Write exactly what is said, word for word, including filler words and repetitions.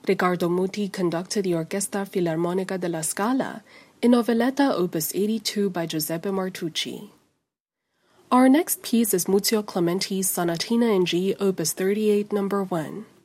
Riccardo Muti conducted the Orchestra Filarmonica della Scala in Noveletta opus eighty-two by Giuseppe Martucci. Our next piece is Muzio Clementi's Sonatina in G opus thirty-eight number one.